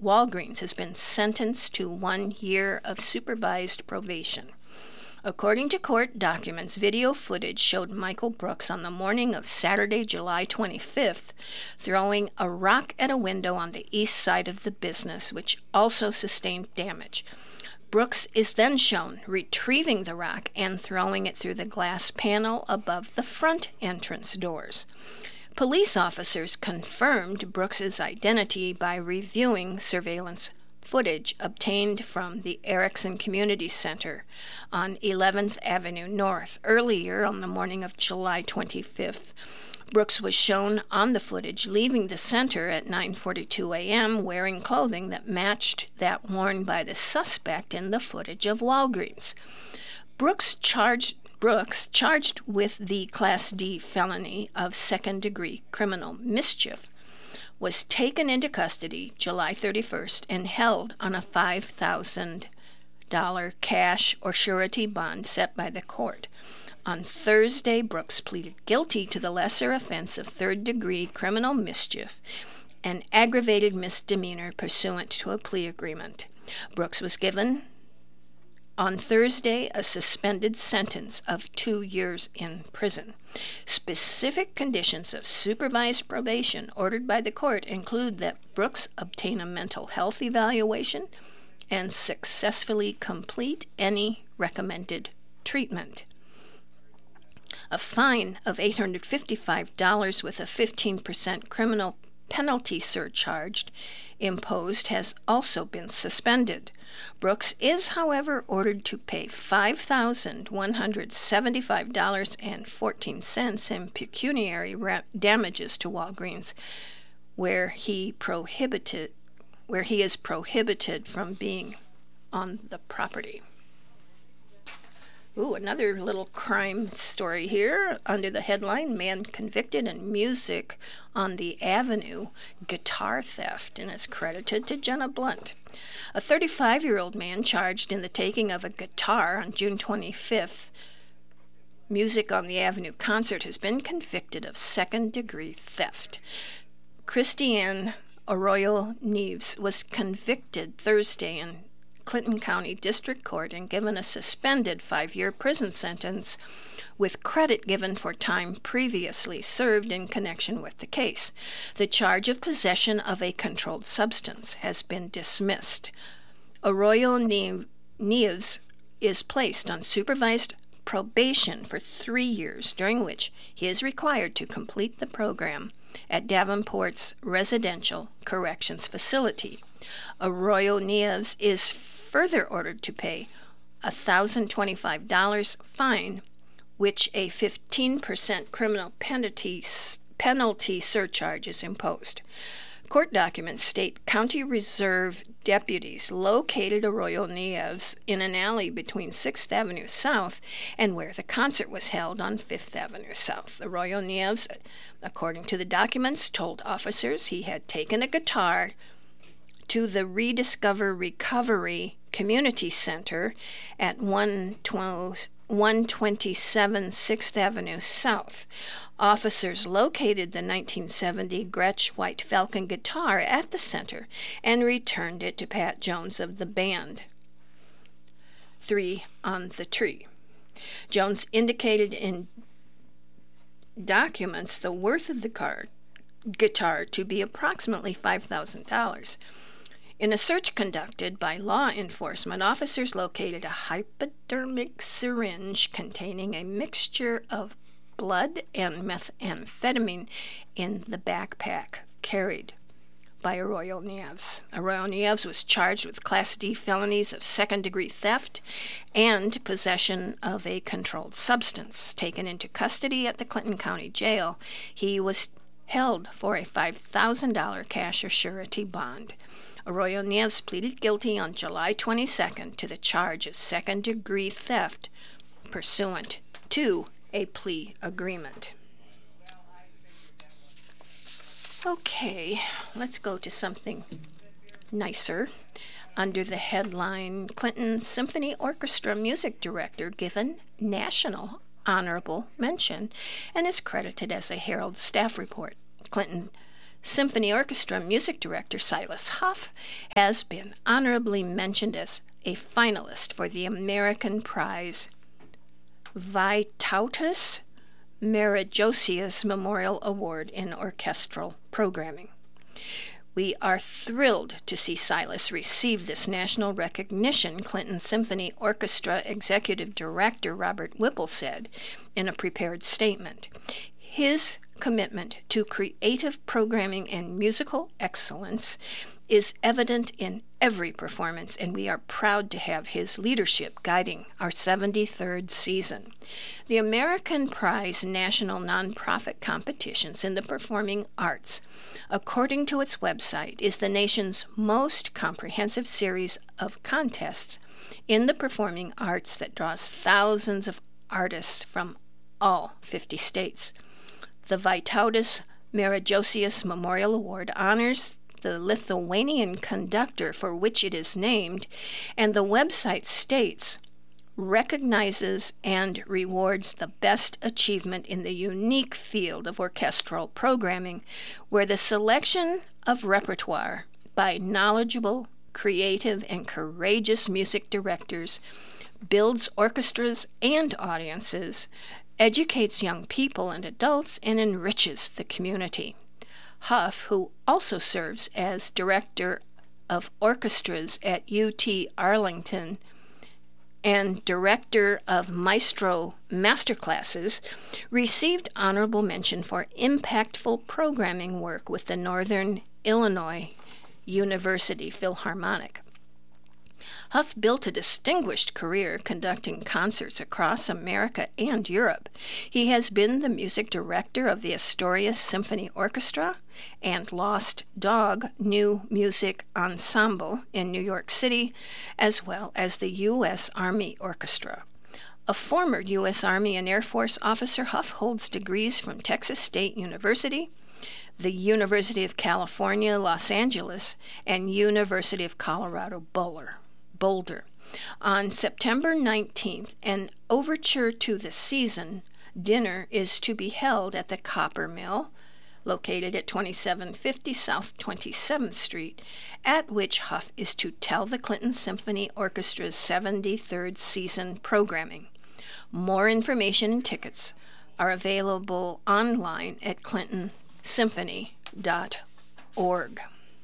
Walgreens has been sentenced to 1 year of supervised probation. According to court documents, video footage showed Michael Brooks on the morning of Saturday, July 25th, throwing a rock at a window on the east side of the business, which also sustained damage. Brooks is then shown retrieving the rock and throwing it through the glass panel above the front entrance doors. Police officers confirmed Brooks's identity by reviewing surveillance footage obtained from the Erickson Community Center on 11th Avenue North. Earlier on the morning of July 25th, Brooks was shown on the footage leaving the center at 9:42 a.m. wearing clothing that matched that worn by the suspect in the footage of Walgreens. Brooks, charged with the Class D felony of second-degree criminal mischief, was taken into custody July 31st and held on a $5,000 cash or surety bond set by the court. On Thursday, Brooks pleaded guilty to the lesser offense of third-degree criminal mischief, an aggravated misdemeanor pursuant to a plea agreement. Brooks was given on Thursday a suspended sentence of 2 years in prison. Specific conditions of supervised probation ordered by the court include that Brooks obtain a mental health evaluation and successfully complete any recommended treatment. A fine of $855 with a 15% criminal penalty surcharge imposed has also been suspended. Brooks is, however, ordered to pay $5,175.14 in pecuniary damages to Walgreens, where he is prohibited from being on the property. Ooh, another little crime story here under the headline, Man Convicted in Music on the Avenue, Guitar Theft, and is credited to Jenna Blunt. A 35-year-old man charged in the taking of a guitar on June 25th Music on the Avenue concert has been convicted of second-degree theft. Christiane Arroyo Neves was convicted Thursday in Clinton County District Court and given a suspended 5-year prison sentence with credit given for time previously served in connection with the case. The charge of possession of a controlled substance has been dismissed. Arroyo Neves is placed on supervised probation for 3 years, during which he is required to complete the program at Davenport's Residential Corrections Facility. Arroyo Neves is further ordered to pay a $1,025 fine, which a 15% criminal penalty surcharge is imposed. Court documents state County Reserve deputies located Arroyo Neves in an alley between 6th Avenue South and where the concert was held on 5th Avenue South. Arroyo Neves, according to the documents, told officers he had taken a guitar to the Rediscover Recovery Community Center at 127 6th Avenue South. Officers located the 1970 Gretsch White Falcon guitar at the center and returned it to Pat Jones of the band 3 on the Tree. Jones indicated in documents the worth of the guitar to be approximately $5,000. In a search conducted by law enforcement, officers located a hypodermic syringe containing a mixture of blood and methamphetamine in the backpack carried by Arroyo Neves. Arroyo Neves was charged with Class D felonies of second-degree theft and possession of a controlled substance. Taken into custody at the Clinton County Jail, he was held for a $5,000 cash or surety bond. Arroyo Neves pleaded guilty on July 22nd to the charge of second-degree theft pursuant to a plea agreement. Okay, let's go to something nicer. Under the headline, Clinton Symphony Orchestra music director given national honorable mention and is credited as a Herald staff report. Clinton Symphony Orchestra music director Silas Huff has been honorably mentioned as a finalist for the American Prize Vytautas Meridosius Memorial Award in Orchestral Programming. We are thrilled to see Silas receive this national recognition, Clinton Symphony Orchestra Executive Director Robert Whipple said in a prepared statement. His commitment to creative programming and musical excellence is evident in every performance, and we are proud to have his leadership guiding our 73rd season. The American Prize National Nonprofit Competitions in the Performing Arts, according to its website, is the nation's most comprehensive series of contests in the performing arts that draws thousands of artists from all 50 states. The Vytautas Meridosius Memorial Award honors the Lithuanian conductor for which it is named, and the website states, recognizes and rewards the best achievement in the unique field of orchestral programming, where the selection of repertoire by knowledgeable, creative, and courageous music directors builds orchestras and audiences, educates young people and adults, and enriches the community. Huff, who also serves as director of orchestras at UT Arlington and director of Maestro Masterclasses, received honorable mention for impactful programming work with the Northern Illinois University Philharmonic. Huff built a distinguished career conducting concerts across America and Europe. He has been the music director of the Astoria Symphony Orchestra and Lost Dog New Music Ensemble in New York City, as well as the U.S. Army Orchestra. A former U.S. Army and Air Force officer, Huff holds degrees from Texas State University, the University of California, Los Angeles, and University of Colorado Boulder. On September 19th, an overture to the season dinner is to be held at the Copper Mill, located at 2750 South 27th Street, at which Huff is to tell the Clinton Symphony Orchestra's 73rd season programming. More information and tickets are available online at clintonsymphony.org.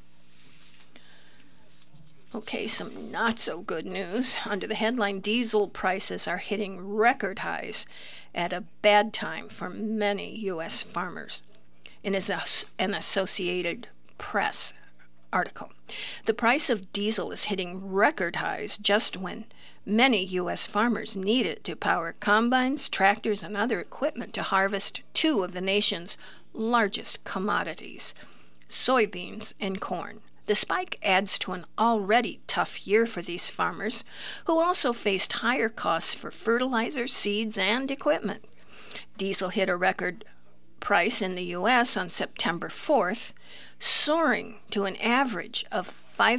Okay, some not-so-good news. Under the headline, diesel prices are hitting record highs at a bad time for many U.S. farmers. In an Associated Press article, the price of diesel is hitting record highs just when many U.S. farmers need it to power combines, tractors, and other equipment to harvest two of the nation's largest commodities, soybeans and corn. The spike adds to an already tough year for these farmers, who also faced higher costs for fertilizer, seeds, and equipment. Diesel hit a record price in the U.S. on September 4th, soaring to an average of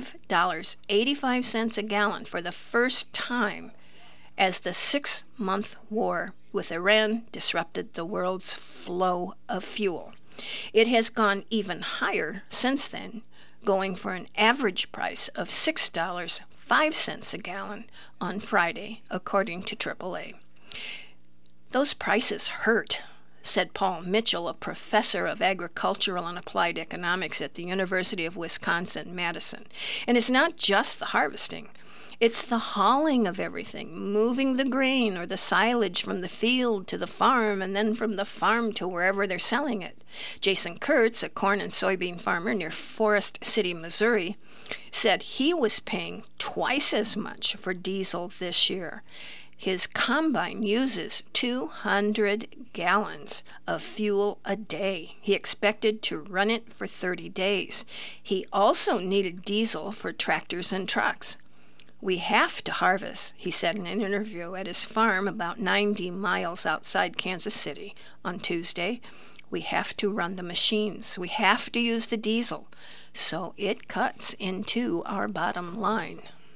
$5.85 a gallon for the first time as the 6-month war with Iran disrupted the world's flow of fuel. It has gone even higher since then, going for an average price of $6.05 a gallon on Friday, according to AAA. Those prices hurt, said Paul Mitchell, a professor of agricultural and applied economics at the University of Wisconsin-Madison. And it's not just the harvesting. It's the hauling of everything, moving the grain or the silage from the field to the farm and then from the farm to wherever they're selling it. Jason Kurtz, a corn and soybean farmer near Forest City, Missouri, said he was paying twice as much for diesel this year. His combine uses 200 gallons of fuel a day. He expected to run it for 30 days. He also needed diesel for tractors and trucks. We have to harvest, he said in an interview at his farm about 90 miles outside Kansas City on Tuesday. We have to run the machines. We have to use the diesel. So it cuts into our bottom line.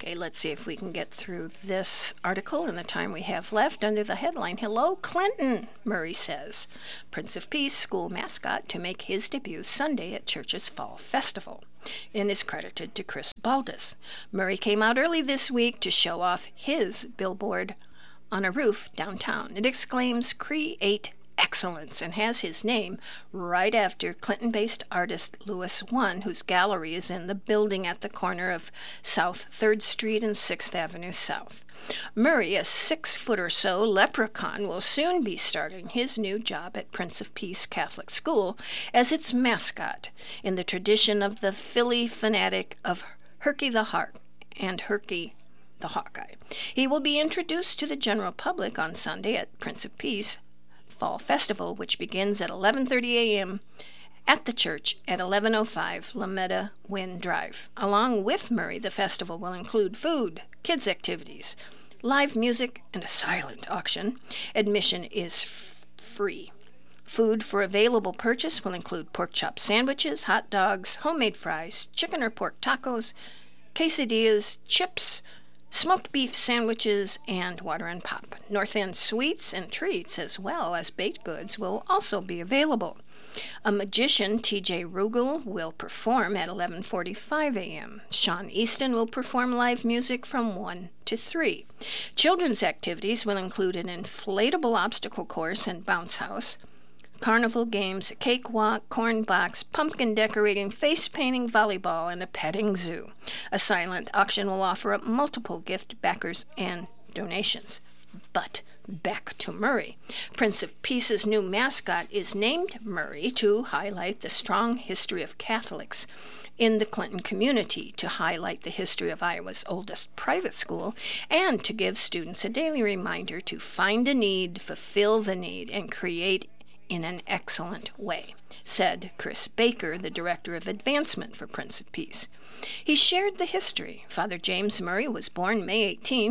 Okay, let's see if we can get through this article in the time we have left. Under the headline, Hello, Clinton, Murray says. Prince of Peace school mascot to make his debut Sunday at Church's Fall Festival, and is credited to Chris Baldus. Murray came out early this week to show off his billboard on a roof downtown. It exclaims, Create Excellence, and has his name right after Clinton-based artist Louis One, whose gallery is in the building at the corner of South 3rd Street and 6th Avenue South. Murray, a 6-foot or so leprechaun, will soon be starting his new job at Prince of Peace Catholic School as its mascot, in the tradition of the Philly fanatic of Herky the Hawk and Herky the Hawkeye. He will be introduced to the general public on Sunday at Prince of Peace Fall Festival, which begins at 11:30 a.m. at the church at 1105 Lameda Wynn Drive. Along with Murray, the festival will include food, kids' activities, live music, and a silent auction. Admission is free. Food for available purchase will include pork chop sandwiches, hot dogs, homemade fries, chicken or pork tacos, quesadillas, chips, smoked beef sandwiches, and water and pop. North End sweets and treats, as well as baked goods, will also be available. A magician, T.J. Rugel, will perform at 11:45 a.m. Sean Easton will perform live music from 1 to 3. Children's activities will include an inflatable obstacle course and bounce house, carnival games, a cakewalk, corn box, pumpkin decorating, face painting, volleyball, and a petting zoo. A silent auction will offer up multiple gift backers and donations. But back to Murray. Prince of Peace's new mascot is named Murray to highlight the strong history of Catholics in the Clinton community, to highlight the history of Iowa's oldest private school, and to give students a daily reminder to find a need, fulfill the need, and create in an excellent way, said Chris Baker, the Director of Advancement for Prince of Peace. He shared the history. Father James Murray was born May 18,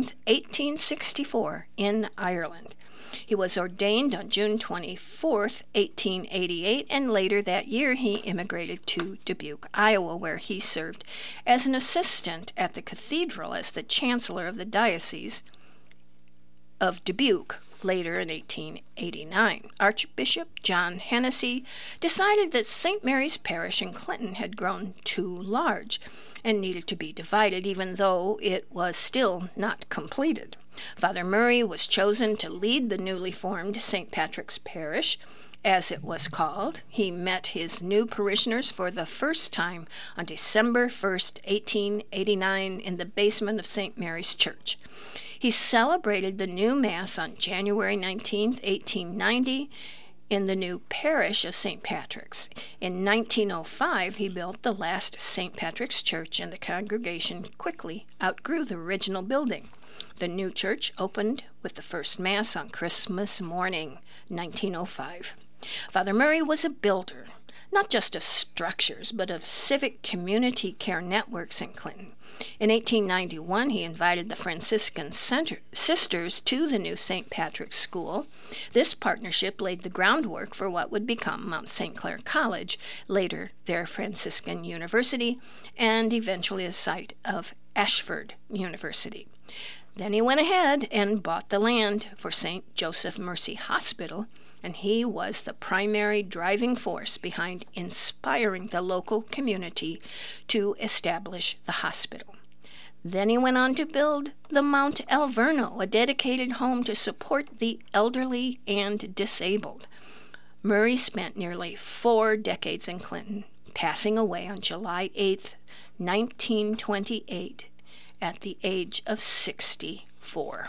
1864, in Ireland. He was ordained on June 24, 1888, and later that year he immigrated to Dubuque, Iowa, where he served as an assistant at the cathedral as the chancellor of the Diocese of Dubuque. Later, in 1889, Archbishop John Hennessy decided that St. Mary's Parish in Clinton had grown too large and needed to be divided, even though it was still not completed. Father Murray was chosen to lead the newly formed St. Patrick's Parish, as it was called. He met his new parishioners for the first time on December 1st, 1889, in the basement of St. Mary's Church. He celebrated the new Mass on January 19, 1890, in the new parish of St. Patrick's. In 1905, he built the last St. Patrick's Church, and the congregation quickly outgrew the original building. The new church opened with the first Mass on Christmas morning, 1905. Father Murray was a builder, not just of structures, but of civic community care networks in Clinton. In 1891, he invited the Franciscan Sisters to the new St. Patrick's School. This partnership laid the groundwork for what would become Mount St. Clair College, later their Franciscan University, and eventually a site of Ashford University. Then he went ahead and bought the land for St. Joseph Mercy Hospital, and he was the primary driving force behind inspiring the local community to establish the hospital. Then he went on to build the Mount Alverno, a dedicated home to support the elderly and disabled. Murray spent nearly 4 decades in Clinton, passing away on July 8, 1928, at the age of 64.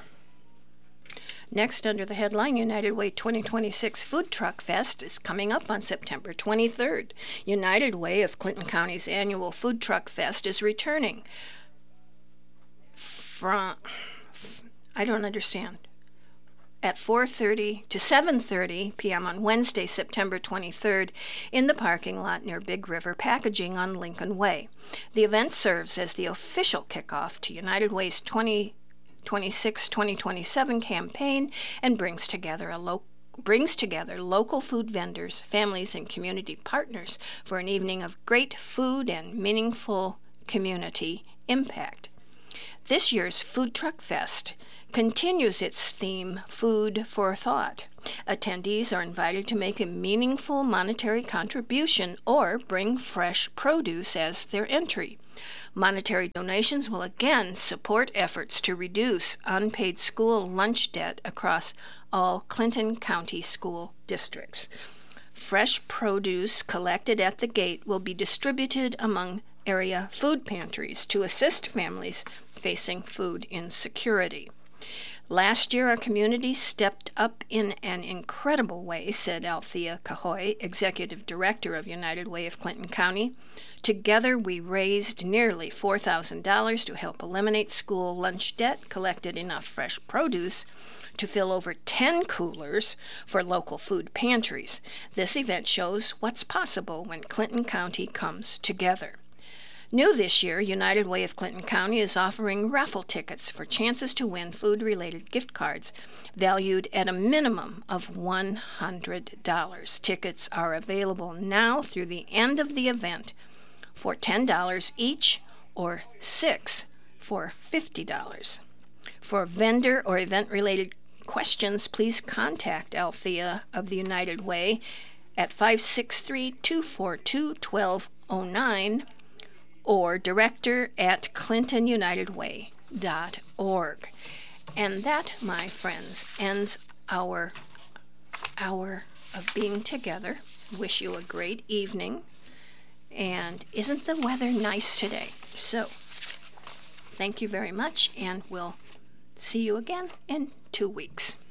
Next, under the headline, United Way 2026 Food Truck Fest is coming up on September 23rd. United Way of Clinton County's annual Food Truck Fest is returning from, I don't understand, at 4:30 to 7:30 p.m. on Wednesday, September 23rd, in the parking lot near Big River Packaging on Lincoln Way. The event serves as the official kickoff to United Way's 2026-2027 campaign and brings together local food vendors, families, and community partners for an evening of great food and meaningful community impact. This year's Food Truck Fest continues its theme, Food for Thought. Attendees are invited to make a meaningful monetary contribution or bring fresh produce as their entry. Monetary donations will again support efforts to reduce unpaid school lunch debt across all Clinton County school districts. Fresh produce collected at the gate will be distributed among area food pantries to assist families facing food insecurity. Last year, our community stepped up in an incredible way, said Althea Cahoy, Executive Director of United Way of Clinton County. Together, we raised nearly $4,000 to help eliminate school lunch debt, collected enough fresh produce to fill over 10 coolers for local food pantries. This event shows what's possible when Clinton County comes together. New this year, United Way of Clinton County is offering raffle tickets for chances to win food-related gift cards valued at a minimum of $100. Tickets are available now through the end of the event for $10 each or 6 for $50. For vendor or event-related questions, please contact Althea of the United Way at 563-242-1209 or director@clintonunitedway.org. And that, my friends, ends our hour of being together. Wish you a great evening. And isn't the weather nice today? So, thank you very much, and we'll see you again in 2 weeks.